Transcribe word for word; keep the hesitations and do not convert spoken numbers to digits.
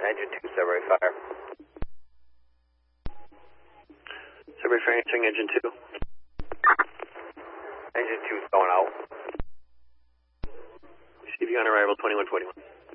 Engine two, Sudbury Fire. Sudbury Fire answering engine two. Engine two is going out. Receive you on arrival twenty-one forty-one.